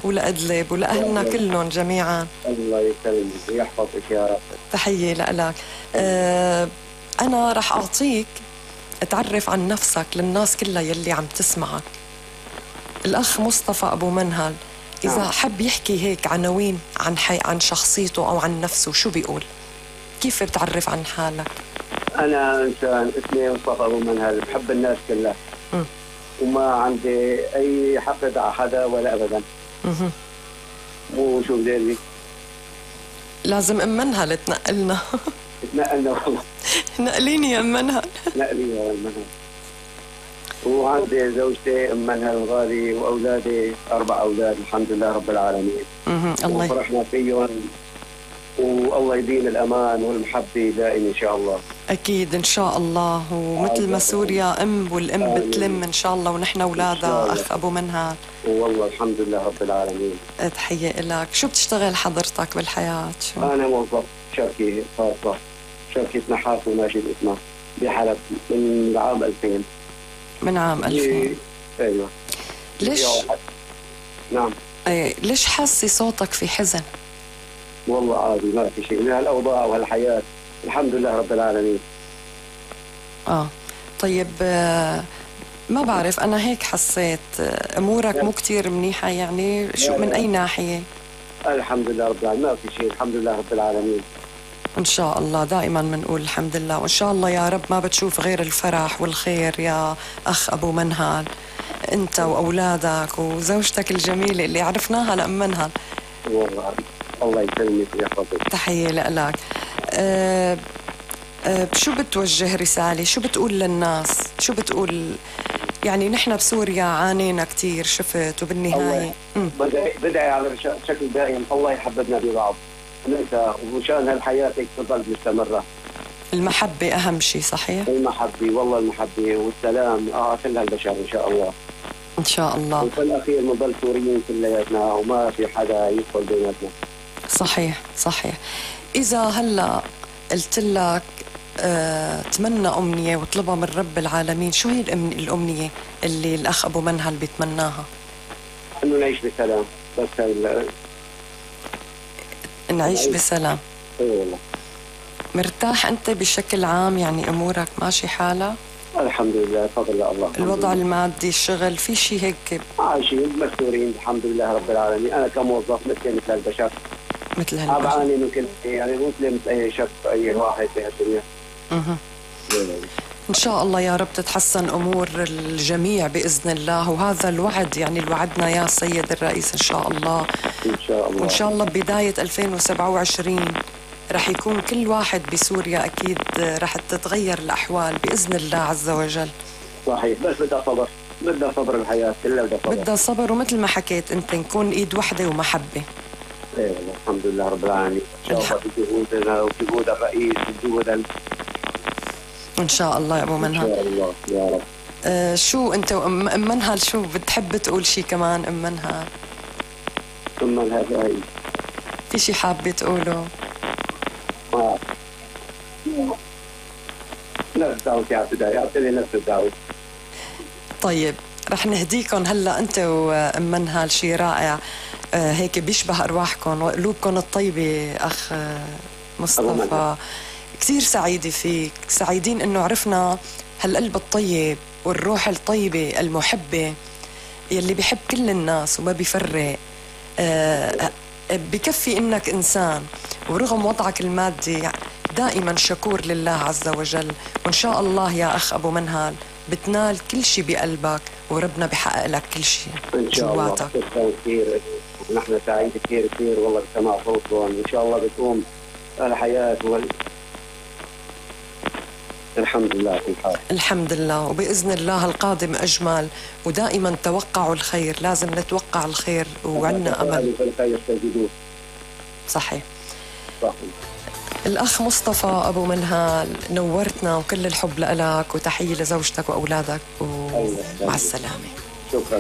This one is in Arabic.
ولأدلب ولأهلنا كلهم جميعا. الله يسلمك ويحفظك يا رب. تحية لك. أنا رح أعطيك تعرف عن نفسك للناس كلها يلي عم تسمعك. الأخ مصطفى أبو منهل إذا حب يحكي هيك عناوين عن شخصيته أو عن نفسه شو بيقول؟ كيف بتعرف عن حالك؟ أنا إنسان اسمي مصطفى أبو منهل، بحب الناس كلها وما عندي أي حقد على حدا ولا أبدا. مو شو بدي لازم أم منهل تنقلنا. تنقلنا والله. نقليني يا أم منهل. نقلي يا أم منهل. وعندي زوجتي أم منهل الغالي وأولادي 4 أولاد الحمد لله رب العالمين. الله وفرحنا فيهم والله يديم الأمان والمحبة دائما إن شاء الله. أكيد إن شاء الله. ومثل ما سوريا أم والأم بتلم إن شاء الله ونحن أولادها أخ أبو منهل. والله الحمد لله رب العالمين. تحية لك. شو بتشتغل حضرتك بالحياة؟ شو؟ أنا موظف شركة خاصة، شركة نحاس وناشد اسمها بحلب من عام 2000. من عام 2000. أيوة. ليش؟ نعم. ليش حاسة صوتك في حزن؟ والله عادي ما في شيء، هالأوضاع وهالحياة الحمد لله رب العالمين. طيب ما بعرف أنا هيك حسيت أمورك مو كتير منيحة يعني شو من أي ناحية؟ الحمد لله رب العالمين ما في شيء الحمد لله رب العالمين. إن شاء الله دائما بنقول الحمد لله، وإن شاء الله يا رب ما بتشوف غير الفرح والخير يا أخ أبو منهل، أنت وأولادك وزوجتك الجميلة اللي عرفناها لأم منهل. والله الله يسلمك ويحفظك. تحية لك. شو بتوجه رسالة؟ شو بتقول للناس؟ شو بتقول يعني نحن بسوريا عانينا كتير شفت وبالنهاية بدعي على شكل دائم الله يحببنا ببعض ننسى ومشان هالحياة تظل مستمرة. المحبة أهم شيء. صحيح المحبة والله المحبة والسلام كل هالبشر إن شاء الله. إن شاء الله. وفي الأخير نضل سوريين كلياتنا وما في حدا يدخل بيناتنا. صحيح صحيح. إذا هلأ قلت لك تمنى أمنية وطلبها من رب العالمين، شو هي الأمنية اللي الأخ أبو منهل بيتمناها؟ إنه نعيش بسلام بس. نعيش بسلام. اي والله. مرتاح أنت بشكل عام يعني أمورك ماشي حالها؟ الحمد لله بفضل الله. الوضع المادي الشغل في شيء هيك؟ عايشين مستورين الحمد لله رب العالمين. أنا كموظف مثل البشر. مثل هالبشر. بعاني من كل يعني مثل أي شخص أي واحد في هالدنيا. إن شاء الله يا رب تتحسن أمور الجميع بإذن الله، وهذا الوعد يعني الوعدنا يا سيد الرئيس إن شاء الله. إن شاء الله. وإن شاء الله ببداية 2027 رح يكون كل واحد بسوريا أكيد رح تتغير الأحوال بإذن الله عز وجل. صحيح بس بدها صبر، بدها صبر الحياة كلها بدها صبر. بدها صبر ومثل ما حكيت أنت نكون إيد وحدة ومحبة. ايه الحمد لله رب العالمين. إن شاء الله بجهودنا وبجهود الرئيس وبجهود إن شاء الله يا أبو منهل. إن شاء الله يا رب. شو أنت وأم منهل شو بتحب تقول شيء كمان أم منهل؟ أم منهل هاي في شيء حابة تقوله؟ نفس الدعوة يا بداية يعطيني نفس الدعوة. طيب رح نهديكم هلا أنت وأم منهل شيء رائع هيك بيشبه أرواحكم وقلوبكم الطيبة أخ مصطفى. كثير سعيدة فيك، سعيدين إنه عرفنا هالقلب الطيب والروح الطيبة المحبة يلي بيحب كل الناس وما بيفرق. بكفي إنك إنسان ورغم وضعك المادي دائما شكور لله عز وجل، وإن شاء الله يا أخ أبو منهل بتنال كل شيء بقلبك وربنا بحقق لك كل شيء إن شاء جواتك. الله. كثير ونحن سعيد كثير كثير والله بسماع صوتكم. إن شاء الله بتقوم الحياة الحمد لله في الحال. الحمد لله وبإذن الله القادم أجمل، ودائما توقعوا الخير، لازم نتوقع الخير وعندنا أمل. صحيح. الأخ مصطفى أبو منهل نورتنا وكل الحب لك وتحية لزوجتك وأولادك ومع السلامة. شكرا.